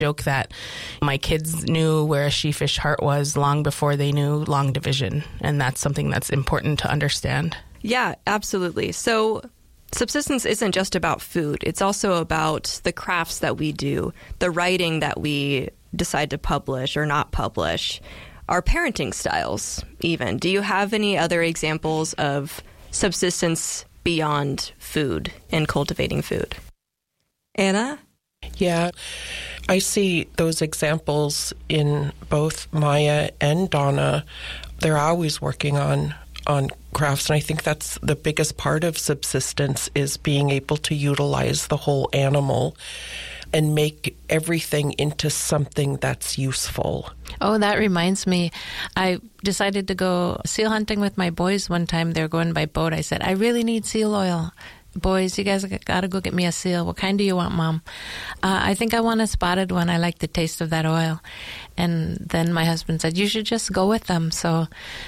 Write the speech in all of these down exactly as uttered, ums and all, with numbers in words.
joke that my kids knew where a she-fish heart was long before they knew long division. And that's something that's important to understand. Yeah, absolutely. So subsistence isn't just about food. It's also about the crafts that we do, the writing that we decide to publish or not publish, our parenting styles even. Do you have any other examples of subsistence beyond food and cultivating food? Anna? Yeah, I see those examples in both Maya and Donna. They're always working on on crafts, and I think that's the biggest part of subsistence, is being able to utilize the whole animal and make everything into something that's useful. Oh, that reminds me. I decided to go seal hunting with my boys one time. They were going by boat. I said, I really need seal oil. Boys, you guys got to go get me a seal. What kind do you want, Mom? Uh, I think I want a spotted one. I like the taste of that oil. And then my husband said, you should just go with them. So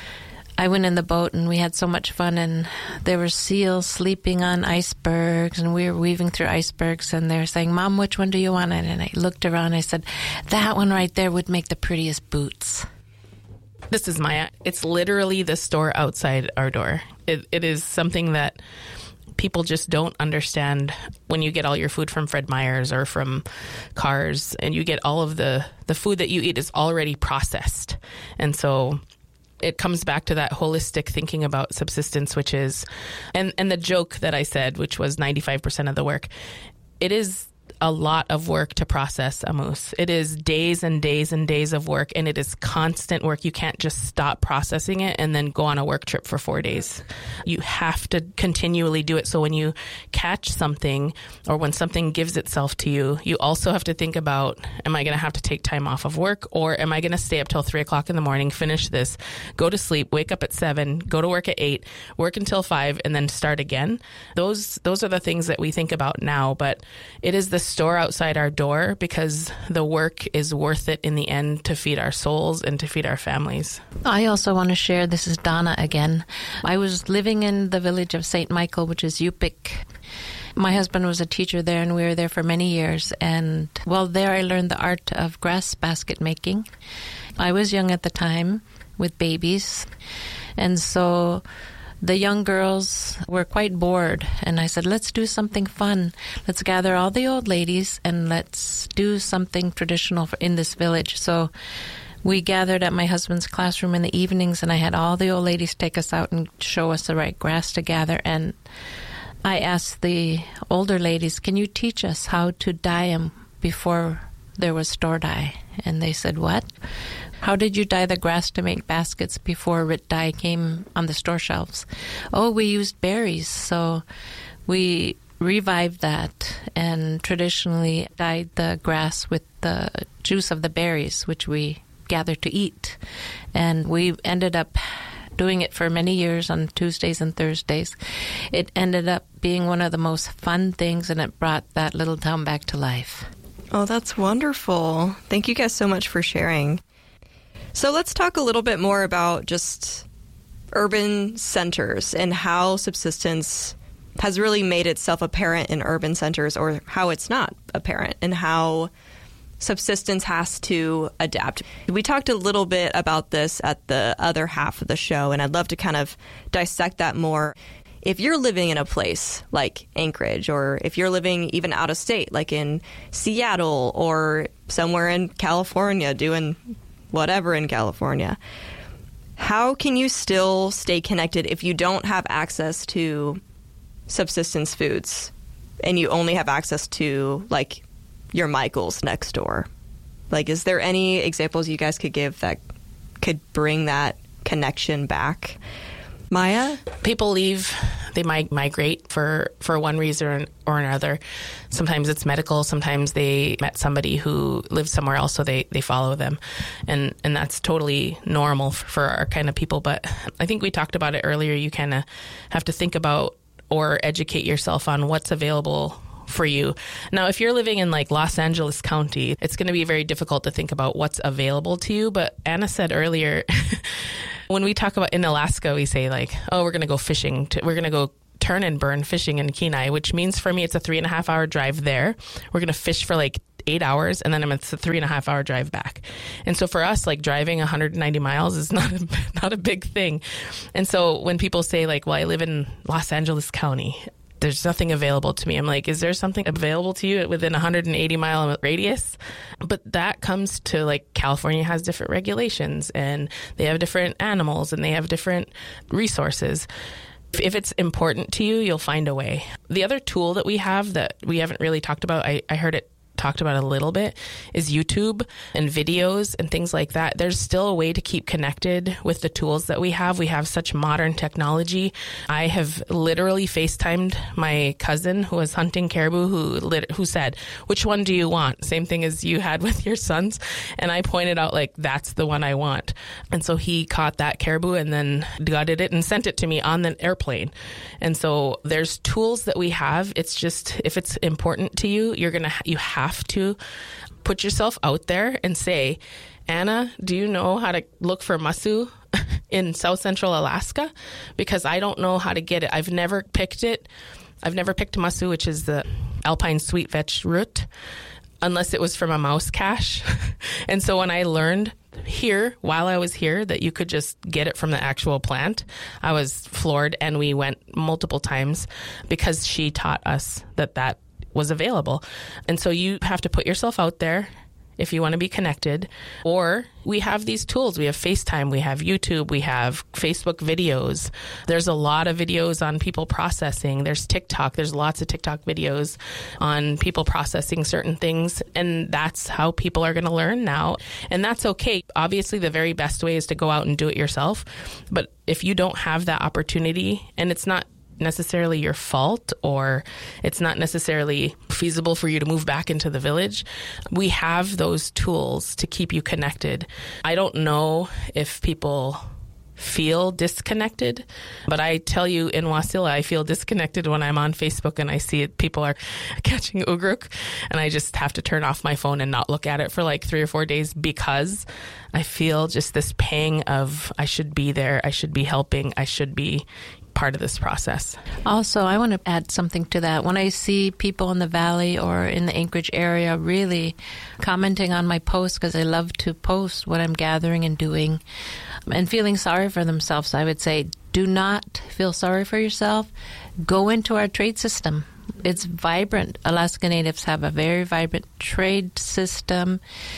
I went in the boat, and we had so much fun, and there were seals sleeping on icebergs, and we were weaving through icebergs, and they were saying, Mom, which one do you want? And I looked around, and I said, that one right there would make the prettiest boots. This is Maya. It's literally the store outside our door. It, it is something that people just don't understand. When you get all your food from Fred Meyer's or from Cars, and you get all of the, the food that you eat is already processed. And so it comes back to that holistic thinking about subsistence, which is, and, and the joke that I said, which was ninety-five percent of the work, it is a lot of work to process a moose. It is days and days and days of work, and it is constant work. You can't just stop processing it and then go on a work trip for four days. You have to continually do it. So when you catch something, or when something gives itself to you, you also have to think about, am I going to have to take time off of work, or am I going to stay up till three o'clock in the morning, finish this, go to sleep, wake up at seven, go to work at eight, work until five, and then start again? Those, those are the things that we think about now, but it is the store outside our door, because the work is worth it in the end to feed our souls and to feed our families. I also want to share, this is Donna again. I was living in the village of Saint Michael, which is Yupik. My husband was a teacher there, and we were there for many years. And well, there I learned the art of grass basket making. I was young at the time with babies, and so the young girls were quite bored, and I said, let's do something fun. Let's gather all the old ladies, and let's do something traditional in this village. So we gathered at my husband's classroom in the evenings, and I had all the old ladies take us out and show us the right grass to gather. And I asked the older ladies, can you teach us how to dye them before there was store dye? And they said, what? How did you dye the grass to make baskets before RIT dye came on the store shelves? Oh, we used berries. So we revived that and traditionally dyed the grass with the juice of the berries, which we gathered to eat. And we ended up doing it for many years on Tuesdays and Thursdays. It ended up being one of the most fun things, and it brought that little town back to life. Oh, that's wonderful. Thank you guys so much for sharing. So let's talk a little bit more about just urban centers and how subsistence has really made itself apparent in urban centers, or how it's not apparent, and how subsistence has to adapt. We talked a little bit about this at the other half of the show, and I'd love to kind of dissect that more. If you're living in a place like Anchorage, or if you're living even out of state, like in Seattle or somewhere in California doing whatever in California, how can you still stay connected if you don't have access to subsistence foods and you only have access to, like, your Michael's next door? Like, is there any examples you guys could give that could bring that connection back? Maya? People leave, they might migrate for, for one reason or another. Sometimes it's medical, sometimes they met somebody who lives somewhere else, so they, they follow them. And, and that's totally normal for our kind of people. But I think we talked about it earlier. You kind of have to think about or educate yourself on what's available for you. Now, if you're living in like Los Angeles County, it's going to be very difficult to think about what's available to you. But Anna said earlier, when we talk about in Alaska, we say like, oh, we're going to go fishing. To, we're going to go turn and burn fishing in Kenai, which means for me, it's a three and a half hour drive there. We're going to fish for like eight hours, and then it's a three and a half hour drive back. And so for us, like driving one hundred ninety miles is not a, not a big thing. And so when people say like, well, I live in Los Angeles County, there's nothing available to me. I'm like, is there something available to you within a one hundred eighty mile radius? But that comes to like California has different regulations and they have different animals and they have different resources. If it's important to you, you'll find a way. The other tool that we have that we haven't really talked about, I, I heard it talked about a little bit, is YouTube and videos and things like that. There's still a way to keep connected with the tools that we have. We have such modern technology. I have literally FaceTimed my cousin who was hunting caribou who lit, who said, which one do you want? Same thing as you had with your sons. And I pointed out like, that's the one I want. And so he caught that caribou and then gutted it and sent it to me on the airplane. And so there's tools that we have. It's just, if it's important to you, you're going to, you have have to put yourself out there and say, Anna, do you know how to look for mussoo in South Central Alaska? Because I don't know how to get it. I've never picked it. I've never picked mussoo, which is the alpine sweet veg root, unless it was from a mouse cache. And so when I learned here, while I was here, that you could just get it from the actual plant, I was floored. And we went multiple times because she taught us that that was available. And so you have to put yourself out there if you want to be connected. Or we have these tools. We have FaceTime, we have YouTube, we have Facebook videos. There's a lot of videos on people processing. There's TikTok. There's lots of TikTok videos on people processing certain things. And that's how people are going to learn now. And that's okay. Obviously, the very best way is to go out and do it yourself. But if you don't have that opportunity, and it's not necessarily your fault, or it's not necessarily feasible for you to move back into the village, we have those tools to keep you connected. I don't know if people feel disconnected, but I tell you, in Wasilla, I feel disconnected when I'm on Facebook and I see it, people are catching ugruk, and I just have to turn off my phone and not look at it for like three or four days because I feel just this pang of I should be there, I should be helping, I should be part of this process. Also, I want to add something to that. When I see people in the valley or in the Anchorage area really commenting on my posts, because I love to post what I'm gathering and doing, and feeling sorry for themselves, I would say, do not feel sorry for yourself. Go into our trade system. It's vibrant. Alaska Natives have a very vibrant trade system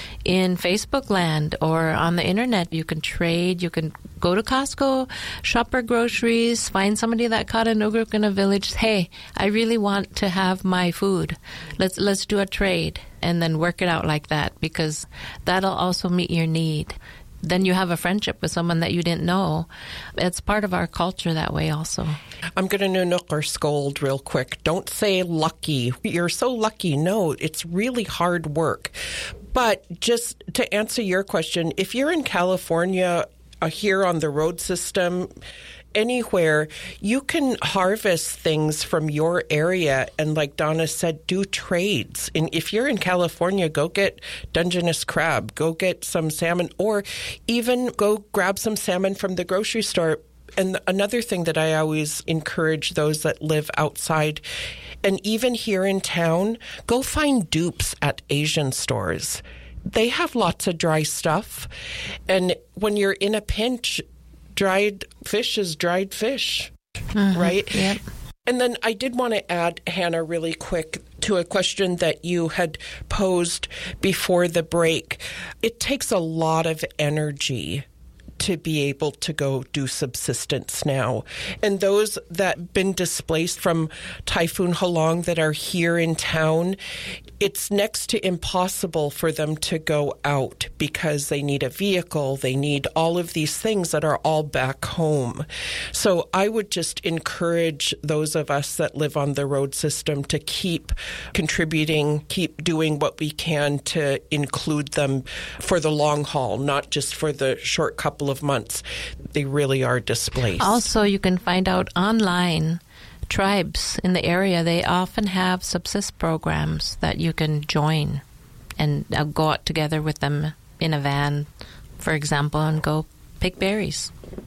in Facebook land or on the internet. You can trade. You can go to Costco, shop for groceries, find somebody that caught an ugruk in a village. Hey, I really want to have my food. Let's let's do a trade, and then work it out like that, because that'll also meet your need. Then you have a friendship with someone that you didn't know. It's part of our culture that way also. I'm going to nunuk or scold real quick. Don't say lucky. You're so lucky. No, it's really hard work. But just to answer your question, if you're in California, uh, here on the road system, anywhere, you can harvest things from your area and, like Donna said, do trades. And if you're in California, go get Dungeness crab, go get some salmon, or even go grab some salmon from the grocery store. And another thing that I always encourage those that live outside, and even here in town, go find dupes at Asian stores. They have lots of dry stuff. And when you're in a pinch, dried fish is dried fish, mm-hmm. right? Yep. And then I did want to add, Hannah, really quick to a question that you had posed before the break. It takes a lot of energy to be able to go do subsistence now. And those that have been displaced from Typhoon Halong that are here in town, it's next to impossible for them to go out because they need a vehicle, they need all of these things that are all back home. So I would just encourage those of us that live on the road system to keep contributing, keep doing what we can to include them for the long haul, not just for the short couple of months. They really are displaced. Also, you can find out online tribes in the area. They often have subsist programs that you can join and uh, go out together with them in a van, for example, and go pick berries.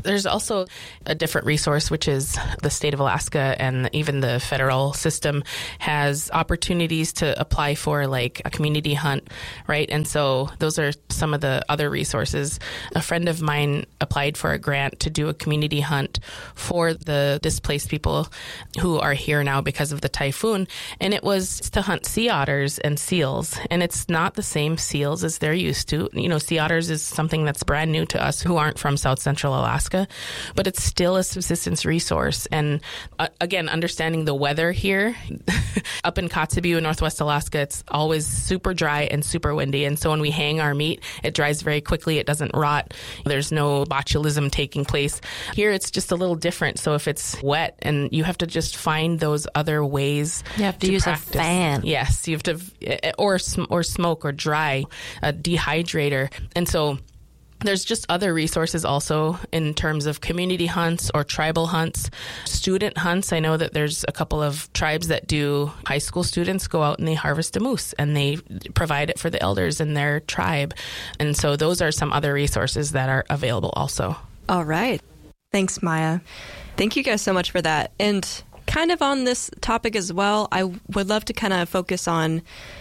There's also a different resource, which is the state of Alaska, and even the federal system has opportunities to apply for like a community hunt, right? And so those are some of the other resources. A friend of mine applied for a grant to do a community hunt for the displaced people who are here now because of the typhoon. And it was to hunt sea otters and seals. And it's not the same seals as they're used to. You know, sea otters is something that's brand new to us who aren't from South Central Alaska. But it's still a subsistence resource. And uh, again, understanding the weather here, up in Kotzebue in Northwest Alaska, it's always super dry and super windy. And so when we hang our meat, it dries very quickly. It doesn't rot. There's no botulism taking place. Here, it's just a little different. So if it's wet, and you have to just find those other ways. You have to, to use practice. a fan. Yes, you have to, or or smoke or dry, a dehydrator. And so there's just other resources also in terms of community hunts or tribal hunts, student hunts. I know that there's a couple of tribes that do high school students go out and they harvest a moose and they provide it for the elders in their tribe. And so those are some other resources that are available also. All right. Thanks, Maya. Thank you guys so much for that. And kind of on this topic as well, I would love to kind of focus on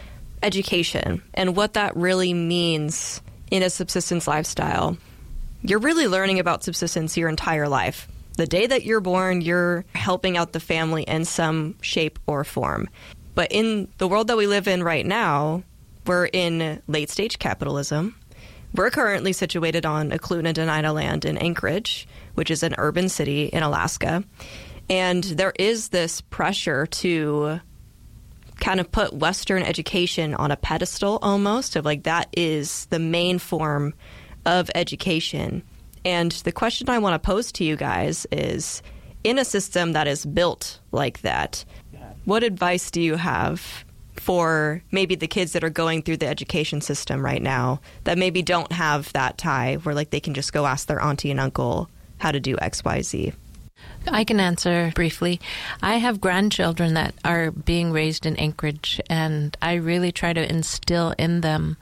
education and what that really means in a subsistence lifestyle. You're really learning about subsistence your entire life. The day that you're born, you're helping out the family in some shape or form. But in the world that we live in right now, we're in late-stage capitalism. We're currently situated on Eklutna Dena'ina land in Anchorage, which is an urban city in Alaska. And there is this pressure to kind of put Western education on a pedestal almost, of like that is the main form of education. And the question I want to pose to you guys is, in a system that is built like that, what advice do you have for maybe the kids that are going through the education system right now that maybe don't have that tie where like they can just go ask their auntie and uncle how to do X, Y, Z? I can answer briefly. I have grandchildren that are being raised in Anchorage, and I really try to instill in them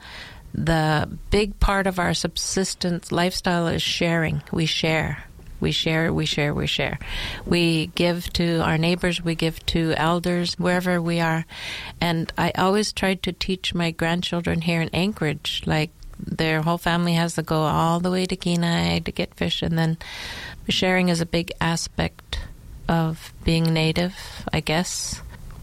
the big part of our subsistence lifestyle is sharing. We share. We share, we share, we share. We give to our neighbors, we give to elders, wherever we are. And I always tried to teach my grandchildren here in Anchorage, like their whole family has to go all the way to Kenai to get fish, and then sharing is a big aspect of being native, I guess.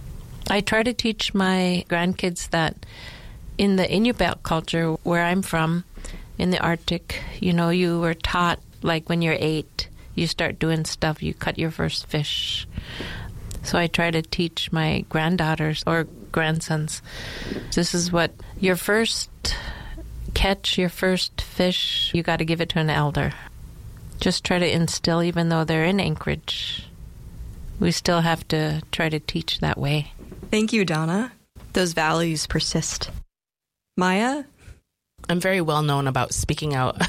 I try to teach my grandkids that in the Inupiaq culture, where I'm from, in the Arctic, you know, you were taught, like when you're eight, you start doing stuff, you cut your first fish. So I try to teach my granddaughters or grandsons, this is what your first catch, your first fish, you got to give it to an elder. Just try to instill, even though they're in Anchorage, we still have to try to teach that way. Thank you, Donna. Those values persist. Maya? I'm very well known about speaking out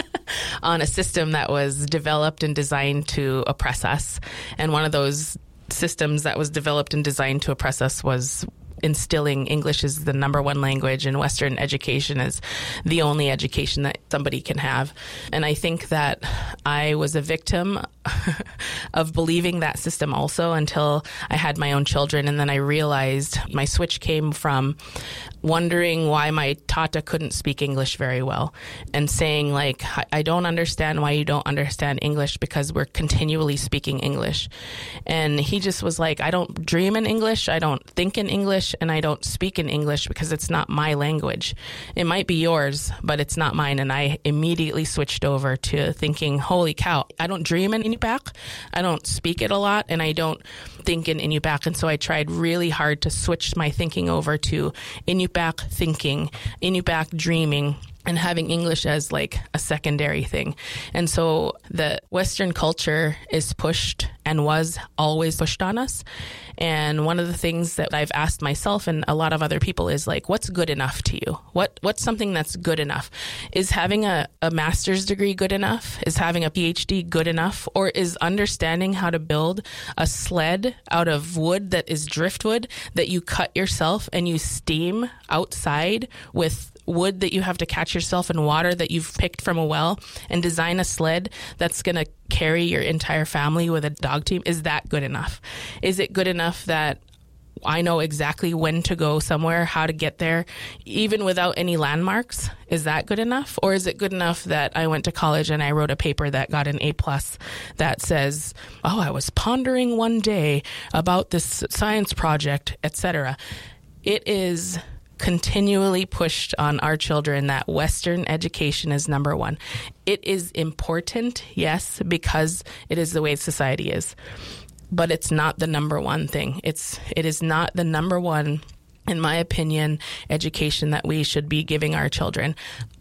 on a system that was developed and designed to oppress us. And one of those systems that was developed and designed to oppress us was instilling English as the number one language, and Western education is the only education that somebody can have. And I think that I was a victim of believing that system also until I had my own children. And then I realized my switch came from wondering why my tata couldn't speak English very well and saying, like, I don't understand why you don't understand English, because we're continually speaking English. And he just was like, I don't dream in English, I don't think in English, and I don't speak in English because it's not my language. It might be yours, but it's not mine. And I immediately switched over to thinking, holy cow, I don't dream in Inupiaq, I don't speak it a lot, and I don't think in Inupiaq. And so I tried really hard to switch my thinking over to Inupiaq thinking, Inupiaq dreaming, and having English as like a secondary thing. And so the Western culture is pushed and was always pushed on us. And one of the things that I've asked myself and a lot of other people is like, what's good enough to you? What What's something that's good enough? Is having a, a master's degree good enough? Is having a P H D good enough? Or is understanding how to build a sled out of wood that is driftwood that you cut yourself and you steam outside with wood that you have to catch yourself and water that you've picked from a well and design a sled that's going to carry your entire family with a dog team, is that good enough? Is it good enough that I know exactly when to go somewhere, how to get there, even without any landmarks? Is that good enough? Or is it good enough that I went to college and I wrote a paper that got an A plus that says, oh, I was pondering one day about this science project, et cetera. It is continually pushed on our children that Western education is number one. It is important, yes, because it is the way society is. But it's not the number one thing. It's it is not the number one, in my opinion, education that we should be giving our children.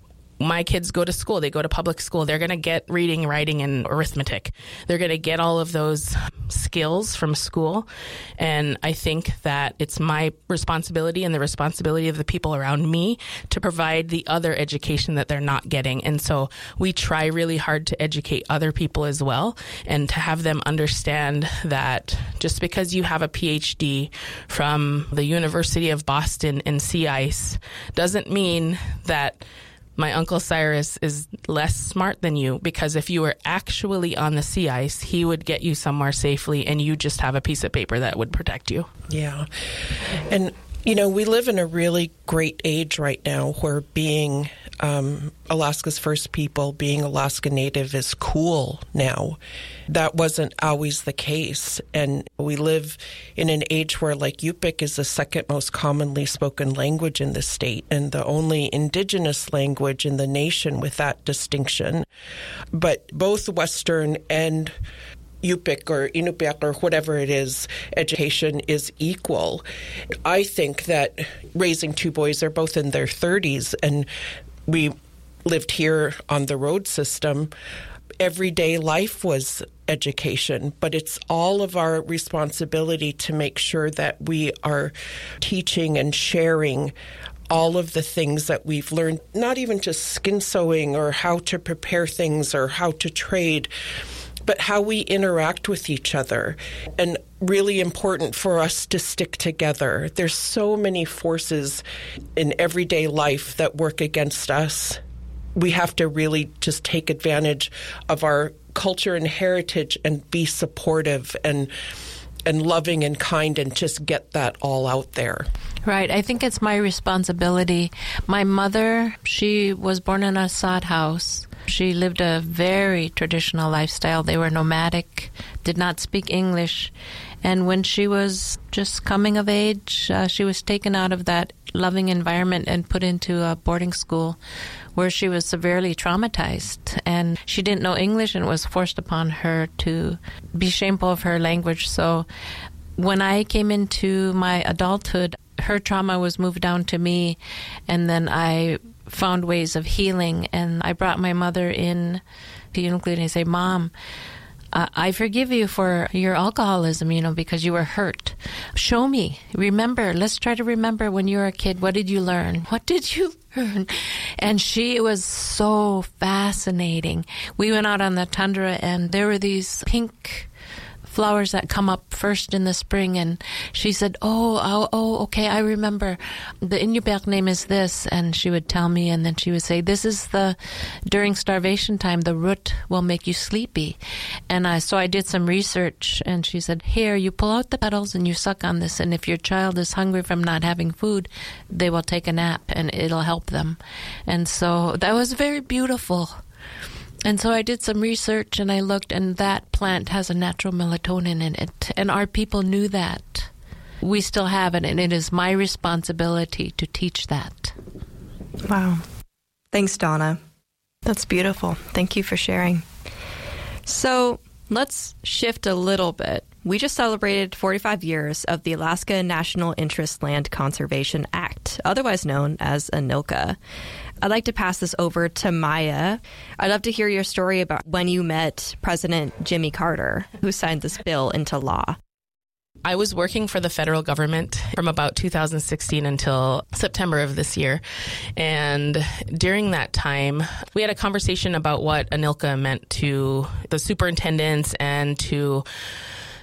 My kids go to school. They go to public school. They're going to get reading, writing, and arithmetic. They're going to get all of those skills from school. And I think that it's my responsibility and the responsibility of the people around me to provide the other education that they're not getting. And so we try really hard to educate other people as well, and to have them understand that just because you have a P H D from the University of Boston in sea ice doesn't mean that my Uncle Cyrus is less smart than you, because if you were actually on the sea ice, he would get you somewhere safely, and you just have a piece of paper that would protect you. Yeah. And, you know, we live in a really great age right now where being um, Alaska's First People, being Alaska Native is cool now. That wasn't always the case. And we live in an age where, like, Yupik is the second most commonly spoken language in the state and the only Indigenous language in the nation with that distinction. But both Western and Yupik or Inupiaq or whatever it is, education is equal. I think that raising two boys, they're both in their thirties, and we lived here on the road system. Everyday life was education, but it's all of our responsibility to make sure that we are teaching and sharing all of the things that we've learned, not even just skin sewing or how to prepare things or how to trade, but how we interact with each other. And really important for us to stick together. There's so many forces in everyday life that work against us. We have to really just take advantage of our culture and heritage and be supportive and and loving and kind and just get that all out there. Right. I think it's my responsibility. My mother, she was born in a sod house. She lived a very traditional lifestyle. They were nomadic, did not speak English. And when she was just coming of age, uh, she was taken out of that loving environment and put into a boarding school where she was severely traumatized. And she didn't know English, and it was forced upon her to be shameful of her language. So when I came into my adulthood, her trauma was moved down to me, and then I found ways of healing. And I brought my mother in to Unukli, and I say, Mom, Uh, I forgive you for your alcoholism, you know, because you were hurt. Show me. Remember. Let's try to remember when you were a kid. What did you learn? What did you learn? And she it was so fascinating. We went out on the tundra, and there were these pink flowers that come up first in the spring, and she said, oh, oh, oh, okay, I remember. The Inupiaq name is this, and she would tell me, and then she would say, this is the, during starvation time, the root will make you sleepy. And I, so I did some research, and she said, here, you pull out the petals and you suck on this, and if your child is hungry from not having food, they will take a nap, and it'll help them. And so that was very beautiful. And so I did some research, and I looked, and that plant has a natural melatonin in it. And our people knew that. We still have it, and it is my responsibility to teach that. Wow. Thanks, Donna. That's beautiful. Thank you for sharing. So let's shift a little bit. We just celebrated forty-five years of the Alaska National Interest Land Conservation Act, otherwise known as ANILCA. I'd like to pass this over to Maya. I'd love to hear your story about when you met President Jimmy Carter, who signed this bill into law. I was working for the federal government from about two thousand sixteen until September of this year. And during that time, we had a conversation about what ANILCA meant to the superintendents and to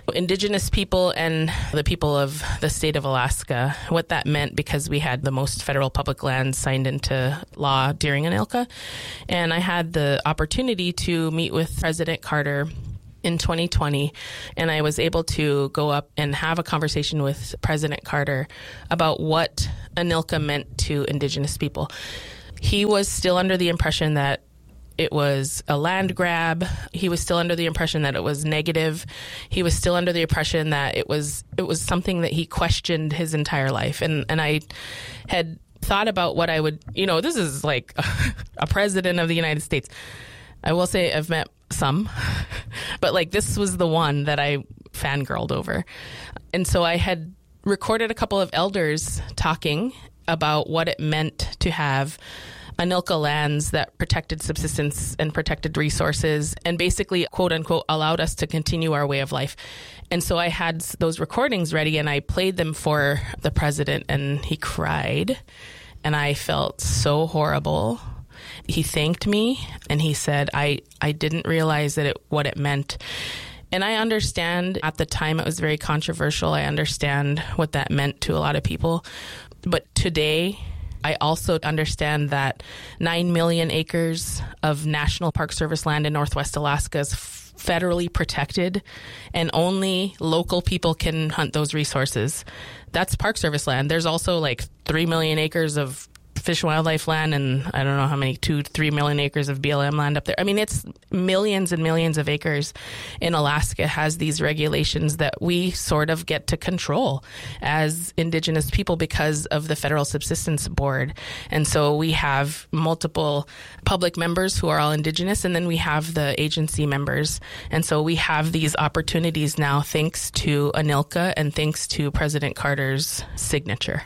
Indigenous people and the people of the state of Alaska, what that meant, because we had the most federal public lands signed into law during ANILCA. And I had the opportunity to meet with President Carter in twenty twenty, and I was able to go up and have a conversation with President Carter about what ANILCA meant to Indigenous people. He was still under the impression that it was a land grab. He was still under the impression that it was negative. He was still under the impression that it was it was something that he questioned his entire life. And and I had thought about what I would, you know, this is like a president of the United States. I will say I've met some, but like this was the one that I fangirled over. And so I had recorded a couple of elders talking about what it meant to have ANILCA lands that protected subsistence and protected resources and basically, quote unquote, allowed us to continue our way of life. And so I had those recordings ready and I played them for the president and he cried and I felt so horrible. He thanked me and he said, I, I didn't realize that it, what it meant. And I understand at the time it was very controversial. I understand what that meant to a lot of people. But today, I also understand that nine million acres of National Park Service land in Northwest Alaska is federally protected and only local people can hunt those resources. That's Park Service land. There's also like three million acres of Fish and Wildlife land and I don't know how many, two, three million acres of B L M land up there. I mean, it's millions and millions of acres in Alaska has these regulations that we sort of get to control as Indigenous people because of the Federal Subsistence Board. And so we have multiple public members who are all Indigenous, and then we have the agency members. And so we have these opportunities now thanks to ANILCA and thanks to President Carter's signature.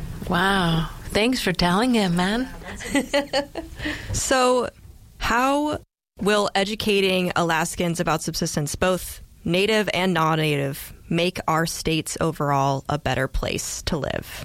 Wow. Thanks for telling him, man. So how will educating Alaskans about subsistence, both native and non-native, make our states overall a better place to live?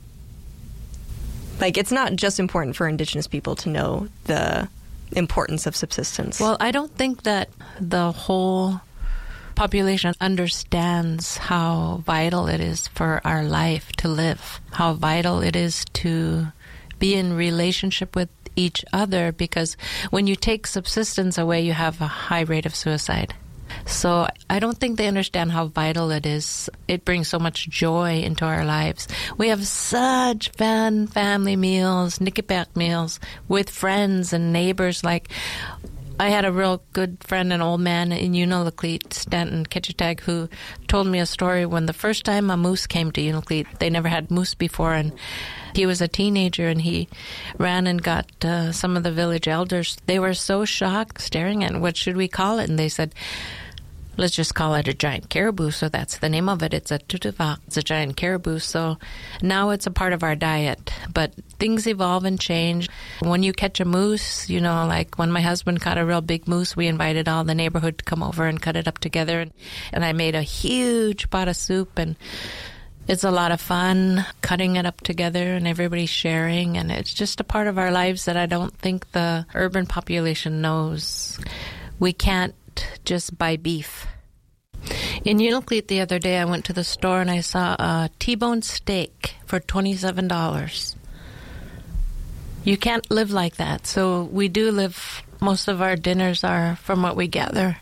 Like, it's not just important for Indigenous people to know the importance of subsistence. Well, I don't think that the whole population understands how vital it is for our life to live, how vital it is to be in relationship with each other, because when you take subsistence away, you have a high rate of suicide. So I don't think they understand how vital it is. It brings so much joy into our lives. We have such fun family meals, Nikipek meals with friends and neighbors. Like, I had a real good friend, an old man in Unalakleet, Stanton Ketchetag, who told me a story when the first time a moose came to Unalakleet. They never had moose before, and he was a teenager, and he ran and got uh, some of the village elders. They were so shocked, staring at, what should we call it? And they said, let's just call it a giant caribou. So that's the name of it. It's a tutuvak. It's a giant caribou. So now it's a part of our diet. But things evolve and change. When you catch a moose, you know, like when my husband caught a real big moose, we invited all the neighborhood to come over and cut it up together. And, and I made a huge pot of soup, and it's a lot of fun cutting it up together and everybody sharing. And it's just a part of our lives that I don't think the urban population knows. We can't just buy beef. In Unalakleet the other day, I went to the store and I saw a T-bone steak for twenty-seven dollars. You can't live like that. So we do live, most of our dinners are from what we gather.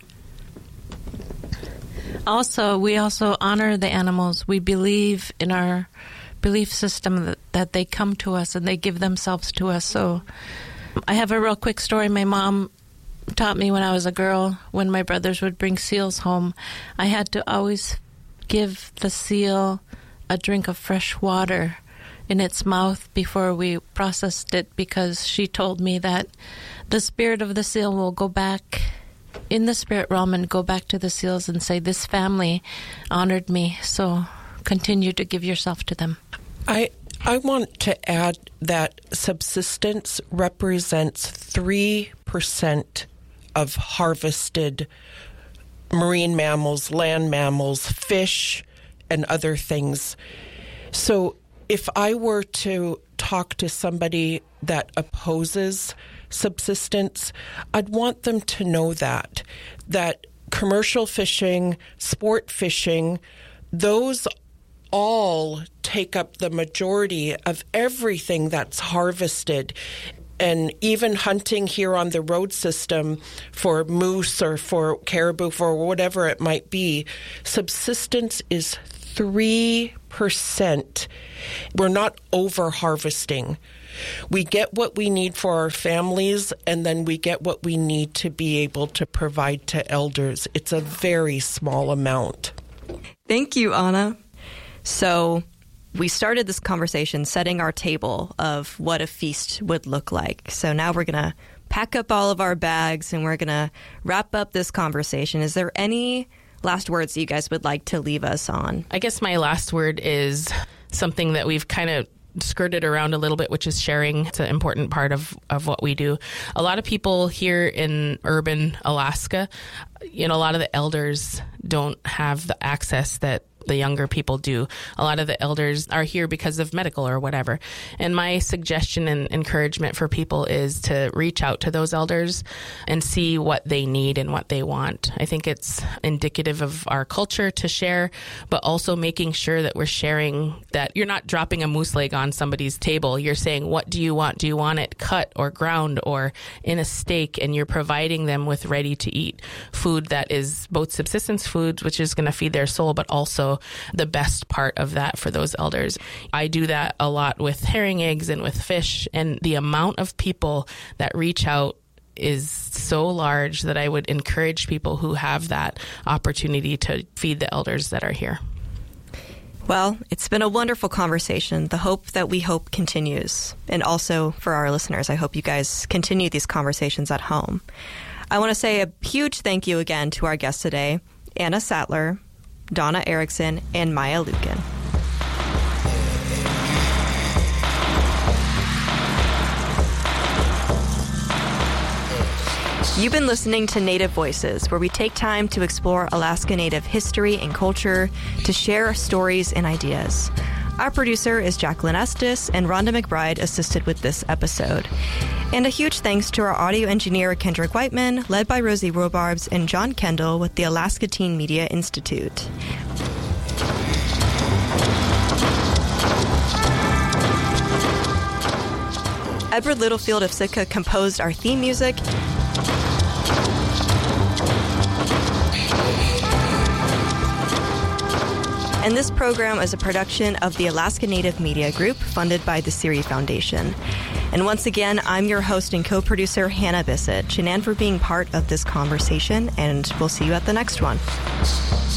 Also, we also honor the animals. We believe in our belief system that, that they come to us and they give themselves to us. So I have a real quick story. My mom taught me when I was a girl, when my brothers would bring seals home, I had to always give the seal a drink of fresh water in its mouth before we processed it, because she told me that the spirit of the seal will go back in the spirit realm and go back to the seals and say, this family honored me, so continue to give yourself to them. I I want to add that subsistence represents three percent of harvested marine mammals, land mammals, fish, and other things. So if I were to talk to somebody that opposes subsistence, I'd want them to know that, that commercial fishing, sport fishing, those all take up the majority of everything that's harvested. And even hunting here on the road system for moose or for caribou, for whatever it might be, subsistence is three percent. We're not over-harvesting. We get what we need for our families, and then we get what we need to be able to provide to elders. It's a very small amount. Thank you, Anna. So we started this conversation setting our table of what a feast would look like. So now we're going to pack up all of our bags and we're going to wrap up this conversation. Is there any last words that you guys would like to leave us on? I guess my last word is something that we've kind of skirted around a little bit, which is sharing. It's an important part of, of what we do. A lot of people here in urban Alaska, you know, a lot of the elders don't have the access that the younger people do. A lot of the elders are here because of medical or whatever. And my suggestion and encouragement for people is to reach out to those elders and see what they need and what they want. I think it's indicative of our culture to share, but also making sure that we're sharing, that you're not dropping a moose leg on somebody's table. You're saying, what do you want? Do you want it cut or ground or in a steak? And you're providing them with ready to eat food that is both subsistence foods, which is going to feed their soul, but also the best part of that for those elders. I do that a lot with herring eggs and with fish, and the amount of people that reach out is so large that I would encourage people who have that opportunity to feed the elders that are here. Well, it's been a wonderful conversation. The hope that we hope continues. And also for our listeners, I hope you guys continue these conversations at home. I want to say a huge thank you again to our guests today, Anna Sattler, Donna Erickson, and Maya Lukin. You've been listening to Native Voices, where we take time to explore Alaska Native history and culture, to share stories and ideas. Our producer is Jacqueline Estes, and Rhonda McBride assisted with this episode. And a huge thanks to our audio engineer, Kendrick Whiteman, led by Rosie Robarbs, and John Kendall with the Alaska Teen Media Institute. Edward Littlefield of Sitka composed our theme music. And this program is a production of the Alaska Native Media Group, funded by the Siri Foundation. And once again, I'm your host and co-producer, Hannah Bissett. Shanann for being part of this conversation, and we'll see you at the next one.